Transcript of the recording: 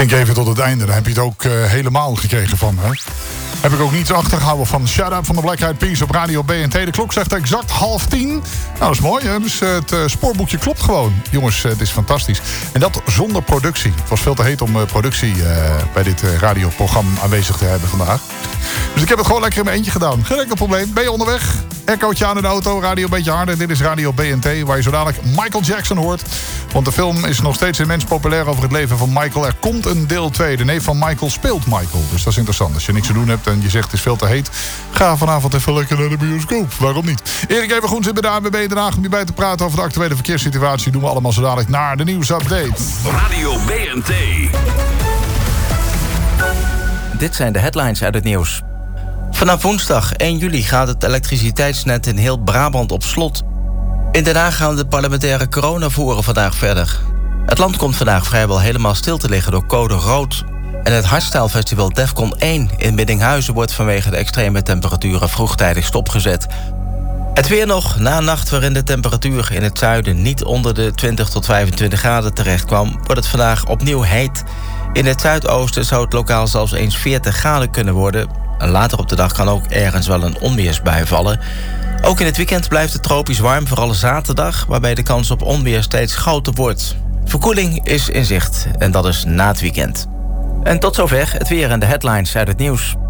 Denk even tot het einde, dan heb je het ook helemaal gekregen van, hè? Heb ik ook niets achtergehouden van Shut Up van de Black Eyed Peas op Radio BNT. De klok zegt exact 9:30. Nou, dat is mooi, hè? Dus het spoorboekje klopt gewoon. Jongens, het is fantastisch. En dat zonder productie. Het was veel te heet om productie bij dit radioprogramma aanwezig te hebben vandaag. Dus ik heb het gewoon lekker in mijn eentje gedaan. Geen enkel probleem. Ben je onderweg? Echootje aan in de auto, radio een beetje harder. Dit is Radio BNT, waar je zo dadelijk Michael Jackson hoort. Want de film is nog steeds immens populair over het leven van Michael. Er komt een deel 2. De neef van Michael speelt Michael. Dus dat is interessant. Als je niks te doen hebt en je zegt het is veel te heet, ga vanavond even lekker naar de bioscoop. Waarom niet? Erik Evengroen zit bij de ANWB Den Haag om hierbij te praten over de actuele verkeerssituatie. Doen we allemaal zo dadelijk naar de nieuwsupdate. Radio BNT. Dit zijn de headlines uit het nieuws. Vanaf woensdag 1 juli gaat het elektriciteitsnet in heel Brabant op slot. In Den Haag gaan de parlementaire coronavoeren vandaag verder. Het land komt vandaag vrijwel helemaal stil te liggen door code rood. En het hardstylefestival Defcon 1 in Biddinghuizen wordt vanwege de extreme temperaturen vroegtijdig stopgezet. Het weer nog. Na een nacht waarin de temperatuur in het zuiden niet onder de 20 tot 25 graden terecht kwam, wordt het vandaag opnieuw heet. In het zuidoosten zou het lokaal zelfs eens 40 graden kunnen worden. En later op de dag kan ook ergens wel een onweersbui vallen. Ook in het weekend blijft het tropisch warm, vooral zaterdag, waarbij de kans op onweer steeds groter wordt. Verkoeling is in zicht en dat is na het weekend. En tot zover het weer en de headlines uit het nieuws.